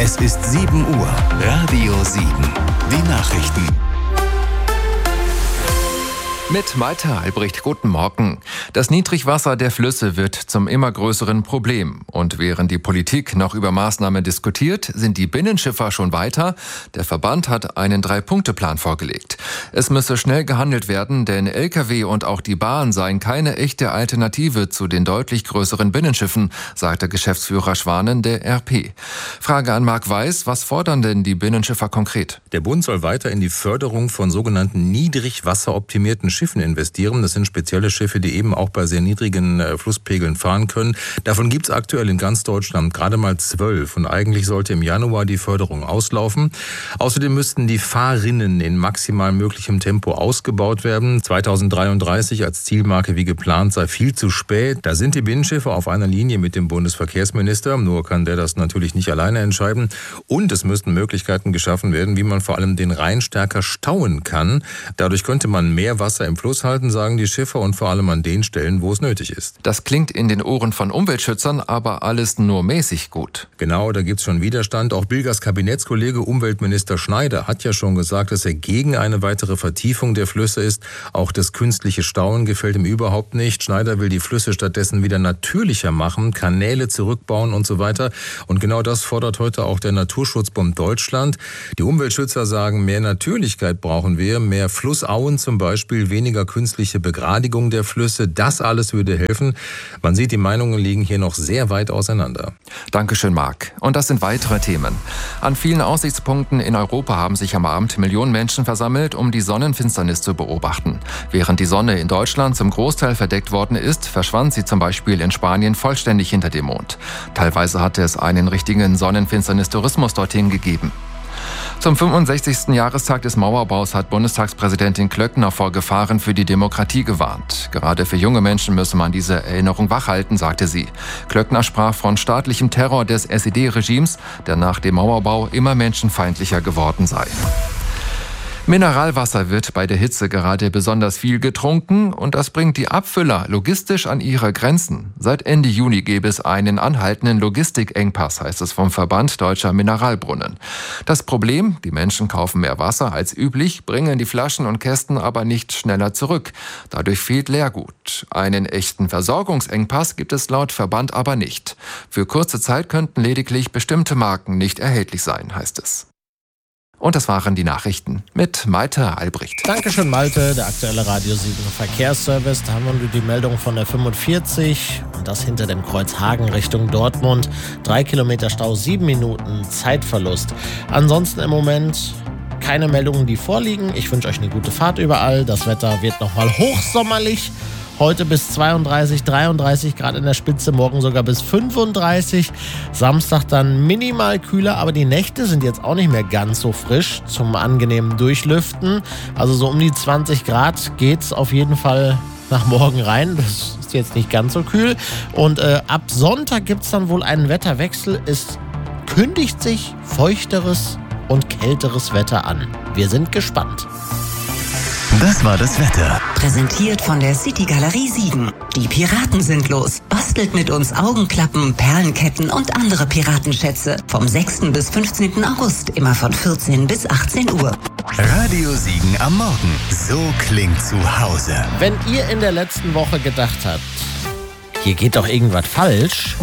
Es ist 7 Uhr. Radio 7. Die Nachrichten. Mit Malte Albrecht, guten Morgen. Das Niedrigwasser der Flüsse wird zum immer größeren Problem. Und während die Politik noch über Maßnahmen diskutiert, sind die Binnenschiffer schon weiter. Der Verband hat einen 3-Punkte-Plan vorgelegt. Es müsse schnell gehandelt werden, denn Lkw und auch die Bahn seien keine echte Alternative zu den deutlich größeren Binnenschiffen, sagte Geschäftsführer Schwanen der RP. Frage an Marc Weiß, was fordern denn die Binnenschiffer konkret? Der Bund soll weiter in die Förderung von sogenannten niedrigwasseroptimierten Schiffen investieren. Das sind spezielle Schiffe, die eben auch bei sehr niedrigen Flusspegeln fahren können. Davon gibt es aktuell in ganz Deutschland gerade mal 12 und eigentlich sollte im Januar die Förderung auslaufen. Außerdem müssten die Fahrrinnen in maximal möglichem Tempo ausgebaut werden. 2033 als Zielmarke wie geplant sei viel zu spät. Da sind die Binnenschiffe auf einer Linie mit dem Bundesverkehrsminister. Nur kann der das natürlich nicht alleine entscheiden. Und es müssten Möglichkeiten geschaffen werden, wie man vor allem den Rhein stärker stauen kann. Dadurch könnte man mehr Wasser im Fluss halten, sagen die Schiffer, und vor allem an den Stellen, wo es nötig ist. Das klingt in den Ohren von Umweltschützern aber alles nur mäßig gut. Genau, da gibt es schon Widerstand. Auch Bilgers Kabinettskollege Umweltminister Schneider hat ja schon gesagt, dass er gegen eine weitere Vertiefung der Flüsse ist. Auch das künstliche Stauen gefällt ihm überhaupt nicht. Schneider will die Flüsse stattdessen wieder natürlicher machen, Kanäle zurückbauen und so weiter. Und genau das fordert heute auch der Naturschutzbund Deutschland. Die Umweltschützer sagen, mehr Natürlichkeit brauchen wir, mehr Flussauen zum Beispiel, weniger künstliche Begradigung der Flüsse. Das alles würde helfen. Man sieht, die Meinungen liegen hier noch sehr weit auseinander. Dankeschön, Marc. Und das sind weitere Themen. An vielen Aussichtspunkten in Europa haben sich am Abend Millionen Menschen versammelt, um die Sonnenfinsternis zu beobachten. Während die Sonne in Deutschland zum Großteil verdeckt worden ist, verschwand sie zum Beispiel in Spanien vollständig hinter dem Mond. Teilweise hatte es einen richtigen Sonnenfinsternis-Tourismus dorthin gegeben. Zum 65. Jahrestag des Mauerbaus hat Bundestagspräsidentin Klöckner vor Gefahren für die Demokratie gewarnt. Gerade für junge Menschen müsse man diese Erinnerung wachhalten, sagte sie. Klöckner sprach von staatlichem Terror des SED-Regimes, der nach dem Mauerbau immer menschenfeindlicher geworden sei. Mineralwasser wird bei der Hitze gerade besonders viel getrunken und das bringt die Abfüller logistisch an ihre Grenzen. Seit Ende Juni gäbe es einen anhaltenden Logistikengpass, heißt es vom Verband Deutscher Mineralbrunnen. Das Problem, die Menschen kaufen mehr Wasser als üblich, bringen die Flaschen und Kästen aber nicht schneller zurück. Dadurch fehlt Leergut. Einen echten Versorgungsengpass gibt es laut Verband aber nicht. Für kurze Zeit könnten lediglich bestimmte Marken nicht erhältlich sein, heißt es. Und das waren die Nachrichten mit Malte Albrecht. Dankeschön, Malte. Der aktuelle Radio 7 Verkehrsservice. Da haben wir die Meldung von der 45 und das hinter dem Kreuz Hagen Richtung Dortmund. 3 Kilometer Stau, 7 Minuten Zeitverlust. Ansonsten im Moment keine Meldungen, die vorliegen. Ich wünsche euch eine gute Fahrt überall. Das Wetter wird nochmal hochsommerlich. Heute bis 32, 33 Grad in der Spitze, morgen sogar bis 35. Samstag dann minimal kühler, aber die Nächte sind jetzt auch nicht mehr ganz so frisch zum angenehmen Durchlüften. Also so um die 20 Grad geht's auf jeden Fall nach morgen rein. Das ist jetzt nicht ganz so kühl. Und ab Sonntag gibt's dann wohl einen Wetterwechsel. Es kündigt sich feuchteres und kälteres Wetter an. Wir sind gespannt. Das war das Wetter. Präsentiert von der City Galerie Siegen. Die Piraten sind los. Bastelt mit uns Augenklappen, Perlenketten und andere Piratenschätze. Vom 6. bis 15. August, immer von 14 bis 18 Uhr. Radio Siegen am Morgen. So klingt zu Hause. Wenn ihr in der letzten Woche gedacht habt, hier geht doch irgendwas falsch,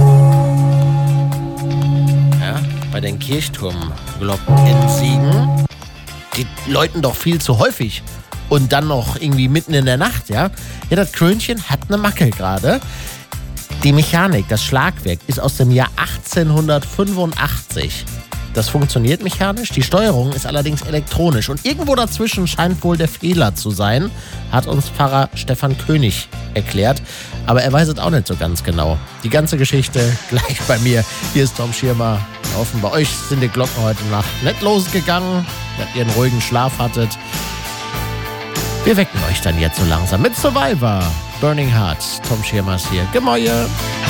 ja, bei den Kirchturmglocken in Siegen, die läuten doch viel zu häufig. Und dann noch irgendwie mitten in der Nacht, ja. Ja, das Krönchen hat eine Macke gerade. Die Mechanik, das Schlagwerk, ist aus dem Jahr 1885. Das funktioniert mechanisch, die Steuerung ist allerdings elektronisch. Und irgendwo dazwischen scheint wohl der Fehler zu sein, hat uns Pfarrer Stefan König erklärt. Aber er weiß es auch nicht so ganz genau. Die ganze Geschichte gleich bei mir. Hier ist Tom Schirmer. Hoffen, bei euch sind die Glocken heute Nacht nicht losgegangen, dass ihr einen ruhigen Schlaf hattet. Wir wecken euch dann jetzt so langsam mit Survivor. Burning Hearts. Tom Schirmer ist hier. Gemäue.